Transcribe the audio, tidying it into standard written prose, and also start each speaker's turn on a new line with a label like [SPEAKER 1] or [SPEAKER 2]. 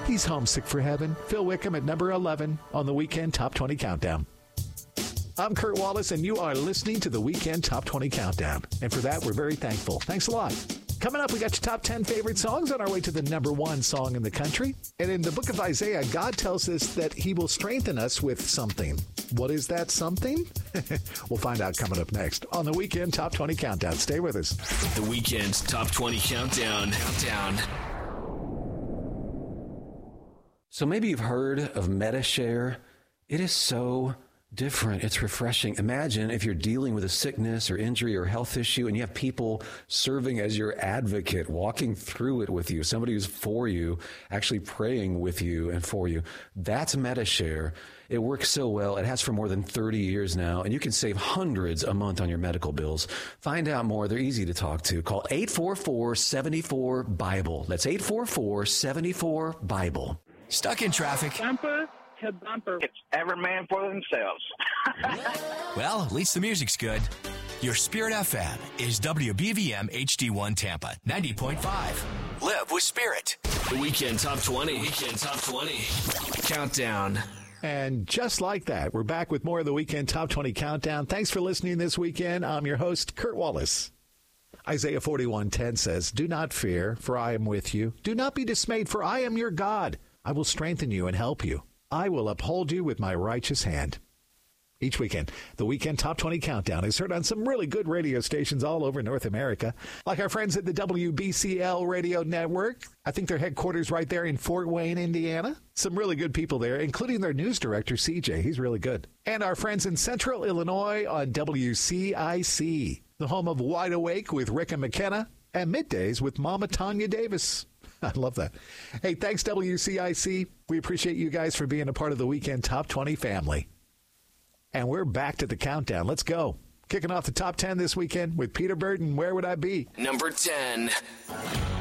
[SPEAKER 1] He's homesick for heaven. Phil Wickham at number 11 on the Weekend Top 20 Countdown. I'm Kurt Wallace, and you are listening to the Weekend Top 20 Countdown. And for that, we're very thankful. Thanks a lot. Coming up, we got your top 10 favorite songs on our way to the number 1 song in the country. And in the book of Isaiah, God tells us that he will strengthen us with something. What is that something? We'll find out coming up next on the Weekend Top 20 Countdown. Stay with us.
[SPEAKER 2] The Weekend Top 20 Countdown.
[SPEAKER 3] So maybe you've heard of MediShare. It is so different. It's refreshing. Imagine if you're dealing with a sickness or injury or health issue and you have people serving as your advocate, walking through it with you, somebody who's for you, actually praying with you and for you. That's MediShare. It works so well. It has for more than 30 years now, and you can save hundreds a month on your medical bills. Find out more. They're easy to talk to. Call 844-74-BIBLE. That's 844-74-BIBLE.
[SPEAKER 2] Stuck in traffic?
[SPEAKER 4] Bumper to bumper.
[SPEAKER 5] It's every man for themselves.
[SPEAKER 2] Well, at least the music's good. Your Spirit FM is WBVM HD1 Tampa 90.5. Live with Spirit. The Weekend Top 20. Weekend Top 20. Countdown.
[SPEAKER 1] And just like that, we're back with more of the Weekend Top 20 Countdown. Thanks for listening this weekend. I'm your host, Kurt Wallace. Isaiah 41:10 says, "Do not fear, for I am with you. Do not be dismayed, for I am your God. I will strengthen you and help you. I will uphold you with my righteous hand." Each weekend, the Weekend Top 20 Countdown is heard on some really good radio stations all over North America, like our friends at the WBCL Radio Network. I think their headquarters right there in Fort Wayne, Indiana. Some really good people there, including their news director, CJ. He's really good. And our friends in Central Illinois on WCIC, the home of Wide Awake with Rick and McKenna, and Middays with Mama Tanya Davis. I love that. Hey, thanks, WCIC. We appreciate you guys for being a part of the Weekend Top 20 family. And we're back to the countdown. Let's go. Kicking off the top 10 this weekend with Peter Burton, Where Would I Be?
[SPEAKER 2] Number 10.